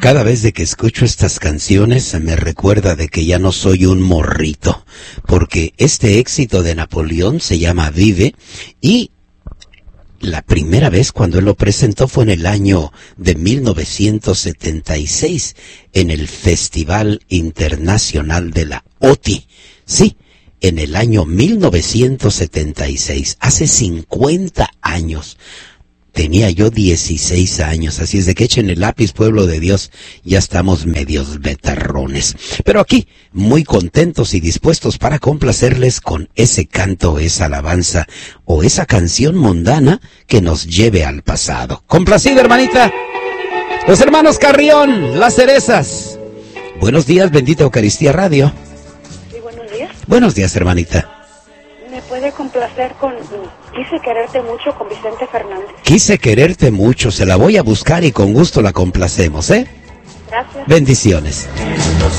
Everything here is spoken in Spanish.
Cada vez de que escucho estas canciones me recuerda de que ya no soy un morrito, porque este éxito de Napoleón se llama Vive, y la primera vez cuando él lo presentó fue en el año de 1976 en el Festival Internacional de la OTI. Sí, en el año 1976, hace 50 años. Tenía yo 16 años, así es de que echen el lápiz, pueblo de Dios, ya estamos medios betarrones. Pero aquí, muy contentos y dispuestos para complacerles con ese canto, esa alabanza o esa canción mundana que nos lleve al pasado. Complacido, hermanita. Los hermanos Carrión, Las Cerezas. Buenos días, bendita Eucaristía Radio. Sí, buenos días. Buenos días, hermanita. ¿Me puede complacer con Quise quererte mucho con Vicente Fernández? Quise quererte mucho, se la voy a buscar y con gusto la complacemos, ¿eh? Gracias. Bendiciones.